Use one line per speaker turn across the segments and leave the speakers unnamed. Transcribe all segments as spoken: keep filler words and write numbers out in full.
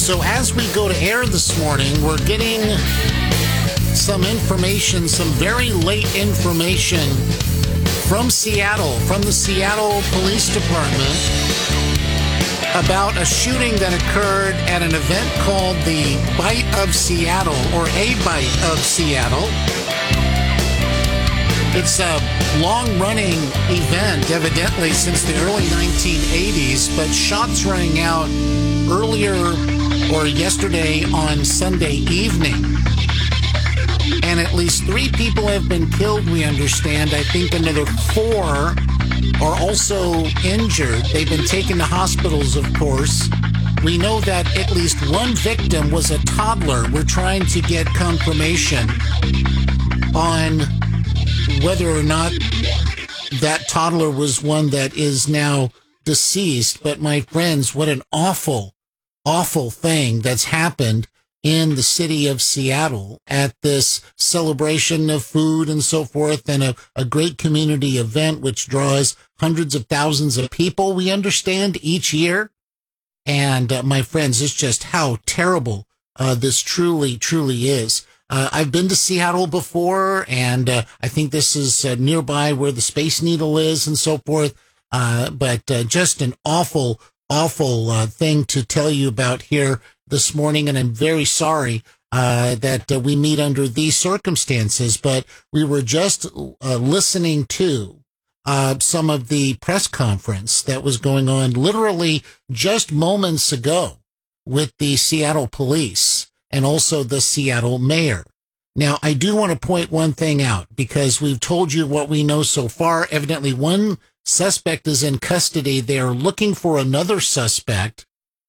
So as we go to air this morning, we're getting some information, some very late information from Seattle, from the Seattle Police Department, about a shooting that occurred at an event called the Bite of Seattle, or A Bite of Seattle. It's a long-running event, evidently, since the early nineteen eighties, but shots rang out earlier or yesterday on Sunday evening. And at least three people have been killed, we understand. I think another four are also injured. They've been taken to hospitals, of course. We know that at least one victim was a toddler. We're trying to get confirmation on whether or not that toddler was one that is now deceased. But my friends, what an awful, awful thing that's happened in the city of Seattle at this celebration of food and so forth, and a, a great community event which draws hundreds of thousands of people, we understand, each year. And uh, my friends, it's just how terrible uh, this truly, truly is. Uh, I've been to Seattle before, and uh, I think this is uh, nearby where the Space Needle is and so forth. Uh, but uh, just an awful, awful uh, thing to tell you about here this morning, and I'm very sorry uh, that uh, we meet under these circumstances. But we were just uh, listening to uh, some of the press conference that was going on literally just moments ago with the Seattle police and also the Seattle mayor. Now, I do want to point one thing out, because we've told you what we know so far. Evidently, one suspect is in custody. They are looking for another suspect.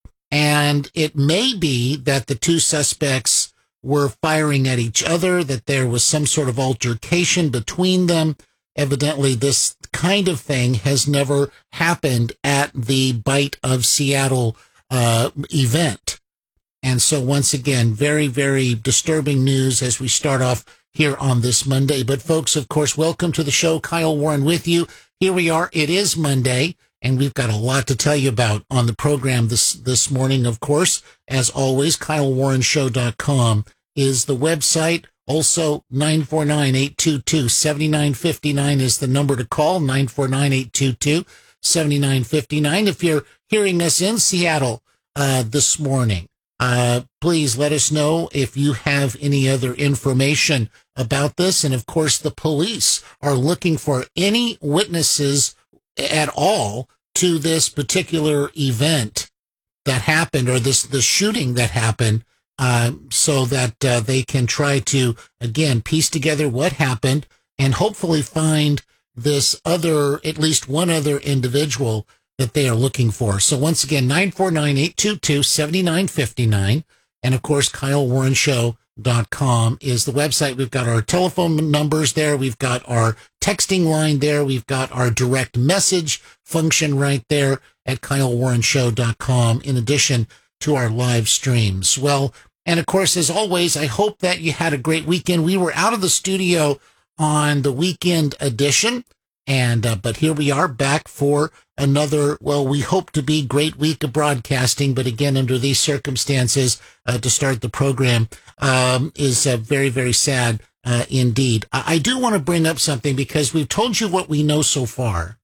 And it may be that the two suspects were firing at each other, that there was some sort of altercation between them. Evidently, this kind of thing has never happened at the Bite of Seattle uh, event. And so once again, very, very disturbing news as we start off here on this Monday. But folks, of course, welcome to the show. Kyle Warren with you. Here we are. It is Monday. And we've got a lot to tell you about on the program this this morning, of course. As always, Kyle Warren Show dot com is the website. Also, nine four nine, eight two two, seven nine five nine is the number to call, nine four nine, eight two two, seven nine five nine. If you're hearing us in Seattle uh, this morning, uh, please let us know if you have any other information about this. And, of course, the police are looking for any witnesses at all to this particular event that happened, or this the shooting that happened, uh, so that uh, they can try to, again, piece together what happened and hopefully find this other, at least one other individual that they are looking for. So once again, nine four nine, eight two two, seven nine five nine. And, of course, Kyle Warren Show dot com is the website. We've got our telephone numbers there. We've got our texting line there. We've got our direct message function right there at Kyle Warren Show dot com, in addition to our live streams. Well, and of course, as always, I hope that you had a great weekend. We were out of the studio on the weekend edition, and uh, but here we are back for another, well, we hope to be great week of broadcasting, but again, under these circumstances, uh, to start the program um, is uh, very, very sad uh, indeed. I, I do want to bring up something, because we've told you what we know so far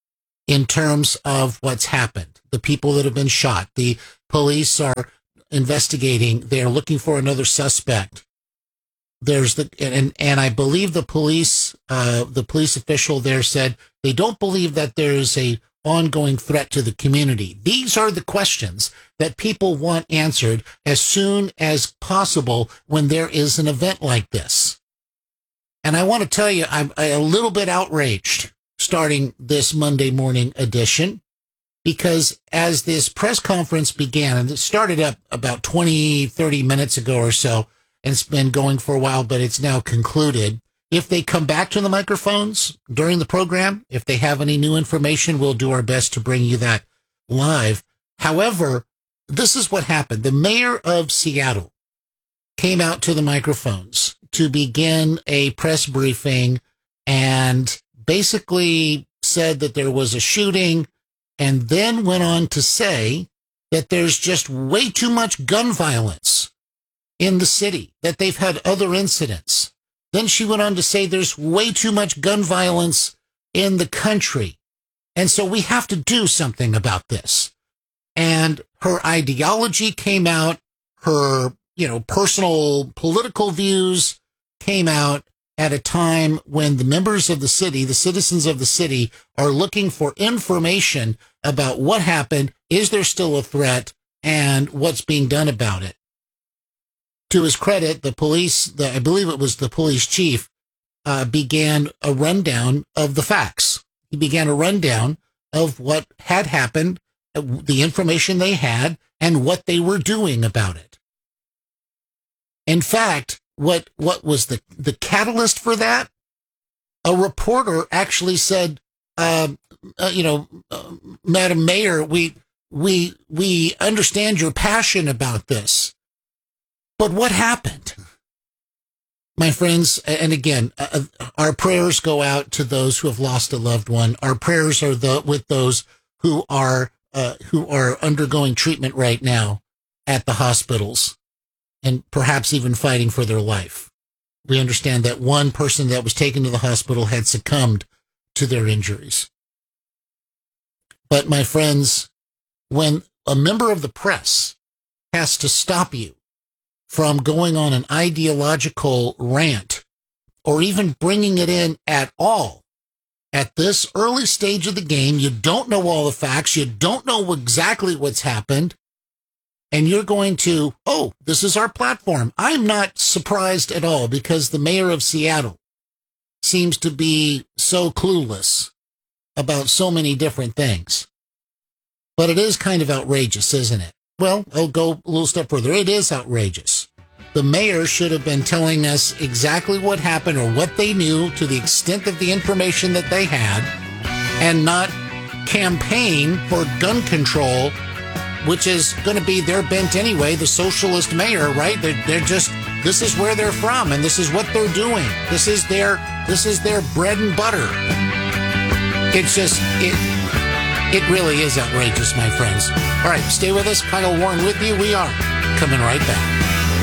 in terms of what's happened. The people that have been shot, the police are investigating. They're looking for another suspect. There's the, and, and I believe the police, uh, the police official there said they don't believe that there is a ongoing threat to the community. These are the questions that people want answered as soon as possible when there is an event like this. And I want to tell you, I'm a little bit outraged starting this Monday morning edition, because as this press conference began, and it started up about twenty, thirty minutes ago or so, and it's been going for a while, but it's now concluded. If they come back to the microphones during the program, if they have any new information, we'll do our best to bring you that live. However, this is what happened. The mayor of Seattle came out to the microphones to begin a press briefing and basically said that there was a shooting, and then went on to say that there's just way too much gun violence in the city, that they've had other incidents. Then she went on to say there's way too much gun violence in the country. And so we have to do something about this. And her ideology came out, her, you know, personal political views came out at a time when the members of the city, the citizens of the city, are looking for information about what happened, is there still a threat, and what's being done about it. To his credit, the police, the, I believe it was the police chief, uh, began a rundown of the facts. He began a rundown of what had happened, the information they had, and what they were doing about it. In fact, what what was the, the catalyst for that? A reporter actually said, uh, uh, you know, uh, Madam Mayor, we we we understand your passion about this, but what happened? My friends, and again, uh, our prayers go out to those who have lost a loved one. Our prayers are the, with those who are uh, who are undergoing treatment right now at the hospitals, and perhaps even fighting for their life. We understand that one person that was taken to the hospital had succumbed to their injuries. But my friends, when a member of the press has to stop you from going on an ideological rant or even bringing it in at all, at this early stage of the game, you don't know all the facts, you don't know exactly what's happened, and you're going to, oh, this is our platform. I'm not surprised at all, because the mayor of Seattle seems to be so clueless about so many different things. But it is kind of outrageous, isn't it? Well, I'll go a little step further. It is outrageous. The mayor should have been telling us exactly what happened or what they knew to the extent of the information that they had, and not campaign for gun control, which is going to be their bent anyway, the socialist mayor, right? They're, they're just, this is where they're from, and this is what they're doing. This is their, this is their bread and butter. It's just, it, it really is outrageous, my friends. All right, stay with us. Kyle Warren with you. We are coming right back.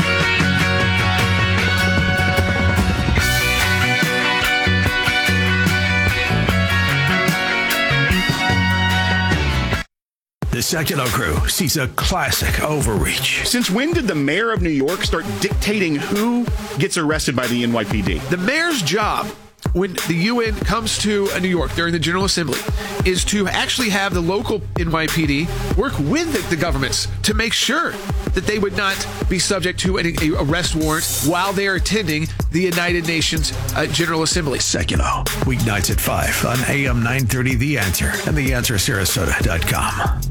The Secular Crew sees a classic overreach.
Since when did the mayor of New York start dictating who gets arrested by the N Y P D?
The mayor's job, when the U N comes to New York during the General Assembly, is to actually have the local N Y P D work with the, the governments to make sure that they would not be subject to an arrest warrant while they are attending the United Nations uh, General Assembly.
Secular, weeknights at five on A M nine thirty The Answer and the answer sarasota dot com.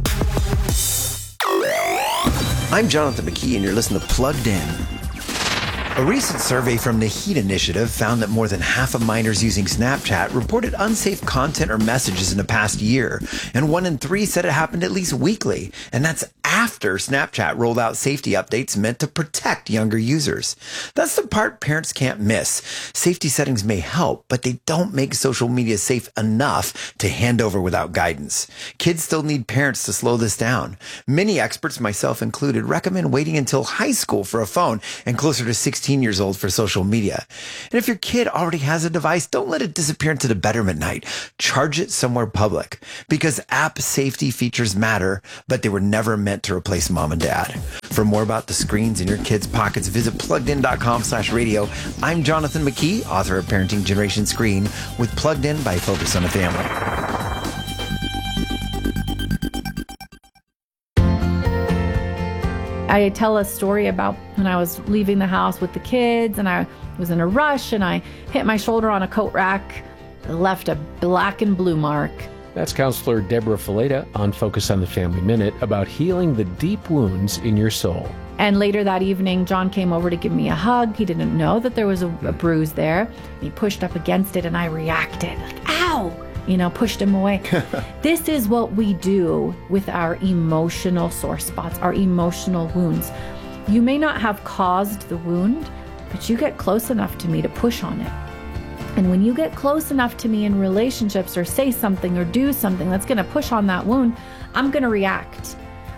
I'm Jonathan McKee, and you're listening to Plugged In. A recent survey from the HEAT Initiative found that more than half of minors using Snapchat reported unsafe content or messages in the past year, and one in three said it happened at least weekly, and that's after Snapchat rolled out safety updates meant to protect younger users. That's the part parents can't miss. Safety settings may help, but they don't make social media safe enough to hand over without guidance. Kids still need parents to slow this down. Many experts, myself included, recommend waiting until high school for a phone and closer to sixteen years old for social media. And if your kid already has a device, don't let it disappear into the bedroom at night. Charge it somewhere public, because app safety features matter, but they were never meant to replace mom and dad. For more about the screens in your kids' pockets, visit pluggedin.com slash radio. I'm Jonathan McKee, author of Parenting Generation Screen, with Plugged In by Focus on the Family.
I tell a story about when I was leaving the house with the kids and I was in a rush and I hit my shoulder on a coat rack, left a black and blue mark.
That's Counselor Deborah Fileta on Focus on the Family Minute about healing the deep wounds in your soul.
And later that evening, John came over to give me a hug. He didn't know that there was a, a bruise there. He pushed up against it and I reacted like, ow! You know, pushed him away. This is what we do with our emotional sore spots, our emotional wounds. You may not have caused the wound, but you get close enough to me to push on it. And when you get close enough to me in relationships or say something or do something that's going to push on that wound, I'm going to react.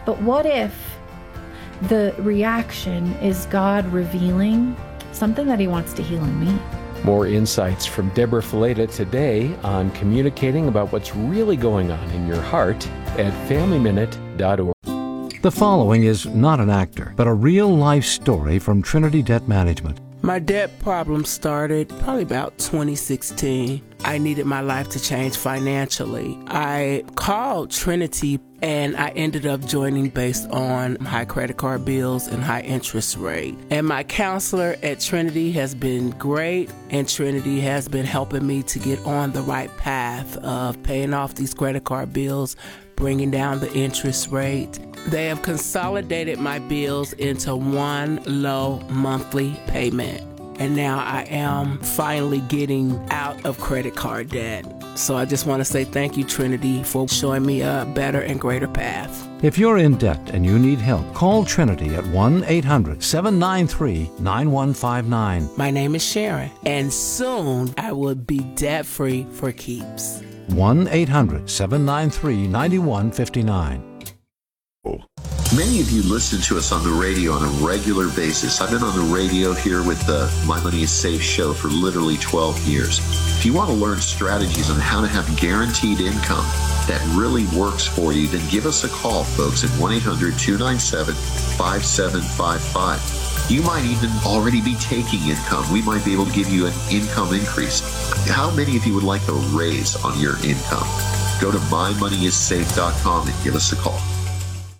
But what if the reaction is God revealing something that he wants to heal in me?
More insights from Deborah Fileta today on communicating about what's really going on in your heart at family minute dot org.
The following is not an actor, but a real-life story from Trinity Debt Management.
My debt problem started probably about twenty sixteen. I needed my life to change financially. I called Trinity and I ended up joining based on high credit card bills and high interest rate. And my counselor at Trinity has been great, and Trinity has been helping me to get on the right path of paying off these credit card bills, bringing down the interest rate. They have consolidated my bills into one low monthly payment. And now I am finally getting out of credit card debt. So I just want to say thank you, Trinity, for showing me a better and greater path.
If you're in debt and you need help, call Trinity at one eight hundred seven nine three nine one five nine.
My name is Sharon, and soon I will be debt-free for keeps.
one eight hundred seven nine three nine one five nine.
Many of you listen to us on the radio on a regular basis. I've been on the radio here with the My Money is Safe show for literally twelve years. If you want to learn strategies on how to have guaranteed income that really works for you, then give us a call, folks, at one eight hundred two nine seven five seven five five. You might even already be taking income. We might be able to give you an income increase. How many of you would like a raise on your income? Go to my money is safe dot com and give us a call.